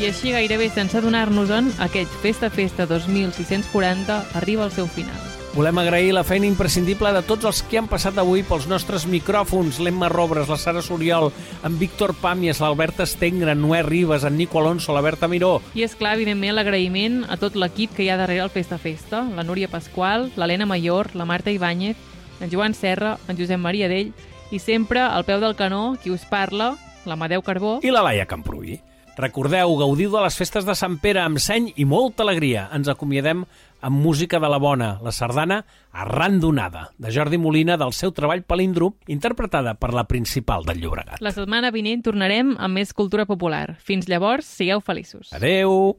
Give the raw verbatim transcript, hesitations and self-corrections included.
I així, gairebé sense adonar-nos-en, aquest Festa Festa dos mil sis-cents quaranta arriba al seu final. Volem agrair la feina imprescindible de tots els que han passat avui pels nostres micròfons, l'Emma Robres, la Sara Soriol, en Víctor Pàmies, l'Albert Estengre, en Noé Ribas, en Nico Alonso, la Berta Miró. I és clar, evidentment, l'agraïment a tot l'equip que hi ha darrere el Festa Festa, la Núria Pasqual, l'Helena Mayor, la Marta Ibáñez, en Joan Serra, en Josep Maria Dell i sempre al peu del canó qui us parla, l'Amadeu Carbó i la Laia Camprubí. Recordeu, gaudiu de les festes de Sant Pere amb seny i molta alegria. Ens acomiadem amb música de la bona, la sardana Arran d'onada, de Jordi Molina, del seu treball Palíndrom, interpretada per la Principal del Llobregat. La setmana vinent tornarem amb més cultura popular. Fins llavors, sigueu feliços. Adeu!